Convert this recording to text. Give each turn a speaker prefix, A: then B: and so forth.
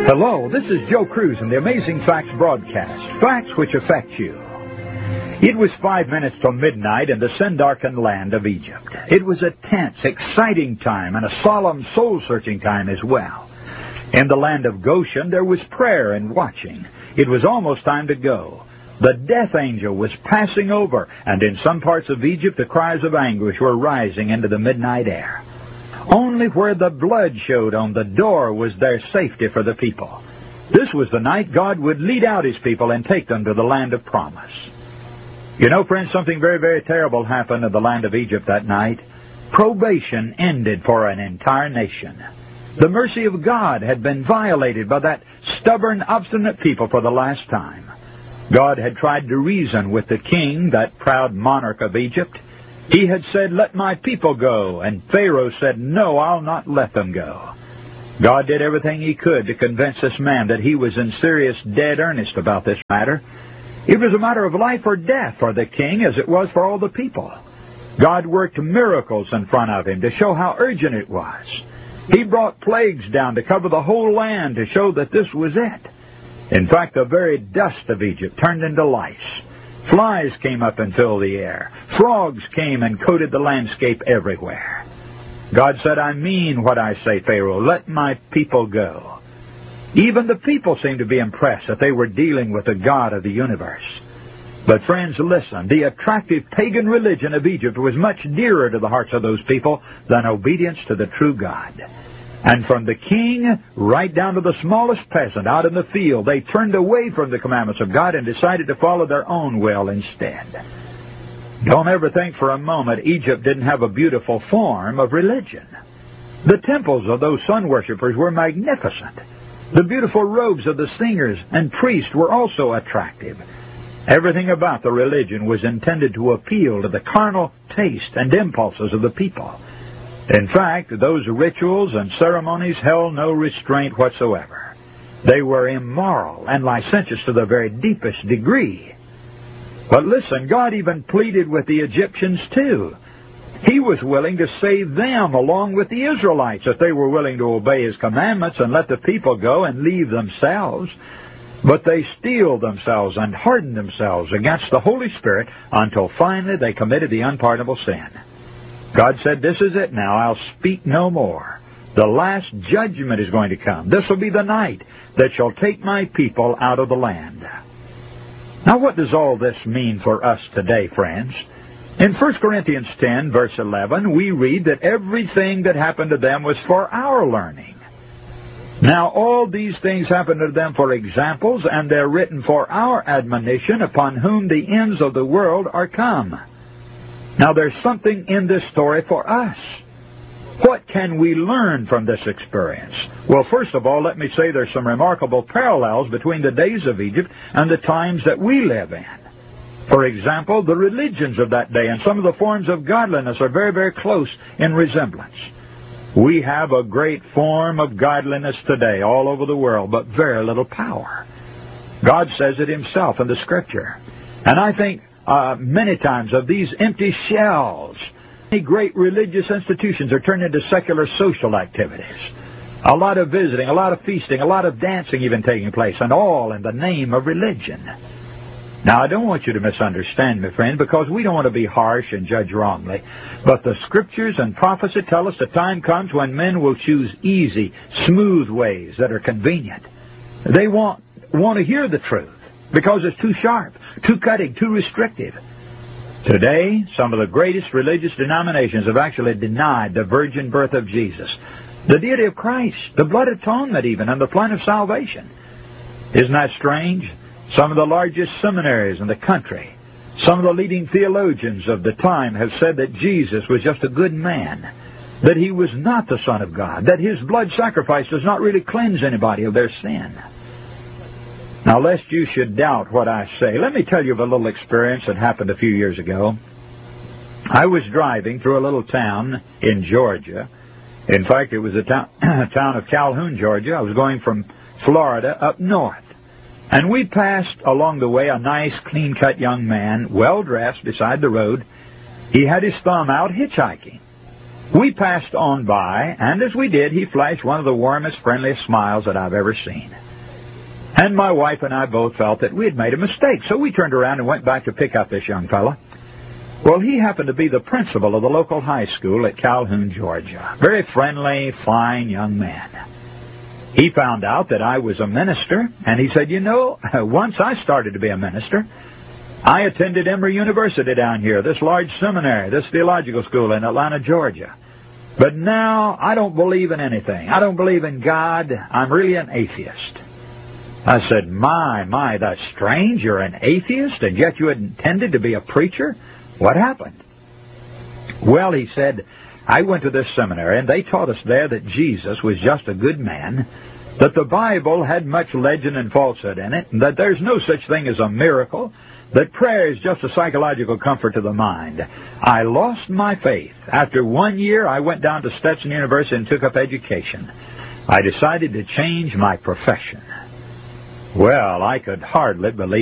A: Hello, this is Joe Cruz in the Amazing Facts broadcast. Facts which affect you. It was 5 minutes till midnight in the sin-darkened land of Egypt. It was a tense, exciting time and a solemn, soul-searching time as well. In the land of Goshen, there was prayer and watching. It was almost time to go. The death angel was passing over, and in some parts of Egypt, the cries of anguish were rising into the midnight air. Only where the blood showed on the door was there safety for the people. This was the night God would lead out His people and take them to the land of promise. You know, friends, something very, very terrible happened in the land of Egypt that night. Probation ended for an entire nation. The mercy of God had been violated by that stubborn, obstinate people for the last time. God had tried to reason with the king, that proud monarch of Egypt. He had said, "Let my people go," and Pharaoh said, "No, I'll not let them go." God did everything He could to convince this man that he was in serious, dead earnest about this matter. It was a matter of life or death for the king as it was for all the people. God worked miracles in front of him to show how urgent it was. He brought plagues down to cover the whole land to show that this was it. In fact, the very dust of Egypt turned into lice. Flies came up and filled the air. Frogs came and coated the landscape everywhere. God said, "I mean what I say, Pharaoh. Let my people go." Even the people seemed to be impressed that they were dealing with the God of the universe. But friends, listen. The attractive pagan religion of Egypt was much dearer to the hearts of those people than obedience to the true God. And from the king right down to the smallest peasant out in the field, they turned away from the commandments of God and decided to follow their own will instead. Don't ever think for a moment Egypt didn't have a beautiful form of religion. The temples of those sun worshippers were magnificent. The beautiful robes of the singers and priests were also attractive. Everything about the religion was intended to appeal to the carnal taste and impulses of the people. In fact, those rituals and ceremonies held no restraint whatsoever. They were immoral and licentious to the very deepest degree. But listen, God even pleaded with the Egyptians too. He was willing to save them along with the Israelites if they were willing to obey His commandments and let the people go and leave themselves. But they steeled themselves and hardened themselves against the Holy Spirit until finally they committed the unpardonable sin. God said, "This is it now. I'll speak no more. The last judgment is going to come. This will be the night that shall take my people out of the land." Now, what does all this mean for us today, friends? In 1 Corinthians 10, verse 11, we read that everything that happened to them was for our learning. Now, all these things happened to them for examples, and they're written for our admonition, upon whom the ends of the world are come. Now, there's something in this story for us. What can we learn from this experience? Well, first of all, let me say there's some remarkable parallels between the days of Egypt and the times that we live in. For example, the religions of that day and some of the forms of godliness are very, very close in resemblance. We have a great form of godliness today all over the world, but very little power. God says it Himself in the Scripture. And I think many times of these empty shells, many great religious institutions are turned into secular social activities. A lot of visiting, a lot of feasting, a lot of dancing even taking place, and all in the name of religion. Now, I don't want you to misunderstand me, friend, because we don't want to be harsh and judge wrongly. But the Scriptures and prophecy tell us the time comes when men will choose easy, smooth ways that are convenient. They want to hear the truth because it's too sharp, too cutting, too restrictive. Today, some of the greatest religious denominations have actually denied the virgin birth of Jesus, the deity of Christ, the blood atonement even, and the plan of salvation. Isn't that strange? Some of the largest seminaries in the country, some of the leading theologians of the time have said that Jesus was just a good man, that He was not the Son of God, that His blood sacrifice does not really cleanse anybody of their sin. Now, lest you should doubt what I say, let me tell you of a little experience that happened a few years ago. I was driving through a little town in Georgia. In fact, it was a town of Calhoun, Georgia. I was going from Florida up north. And we passed along the way a nice, clean-cut young man, well-dressed, beside the road. He had his thumb out hitchhiking. We passed on by, and as we did, he flashed one of the warmest, friendliest smiles that I've ever seen. And my wife and I both felt that we had made a mistake, so we turned around and went back to pick up this young fella. Well, he happened to be the principal of the local high school at Calhoun, Georgia. Very friendly, fine young man. He found out that I was a minister, and he said, once I started to be a minister, I attended Emory University down here, this large seminary, this theological school in Atlanta, Georgia. But now I don't believe in anything. I don't believe in God. I'm really an atheist. I said, my, that's strange. You're an atheist, and yet you had intended to be a preacher? What happened? Well, he said, I went to this seminary, and they taught us there that Jesus was just a good man, that the Bible had much legend and falsehood in it, and that there's no such thing as a miracle, that prayer is just a psychological comfort to the mind. I lost my faith. After 1 year, I went down to Stetson University and took up education. I decided to change my profession. Well, I could hardly believe